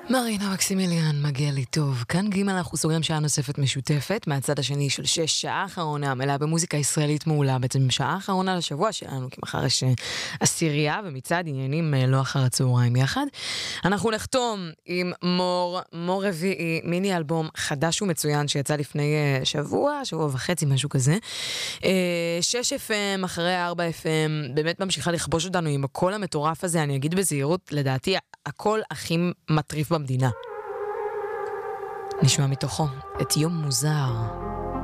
מרינה מקסימיליאן, מגיע לי טוב. כאן ג' אנחנו סוגרים שעה נוספת משותפת, מהצד השני של 6 שעה האחרונה, מלאה במוזיקה ישראלית מעולה, בעצם שעה האחרונה לשבוע שלנו, כי מחר יש עשירייה, ומצד עניינים לא אחר הצהריים יחד. אנחנו נחתום עם מור רביעי, מיני אלבום חדש ומצוין, שיצא לפני שבוע וחצי, משהו כזה. 6 FM אחרי 4 FM, באמת ממשיכה לכבוש אותנו עם הקול המטורף הזה, אני אגיד בזהירות, לדעתי, הקול הכי מטריף במדינה. נשמע מתוכו את יום מוזר.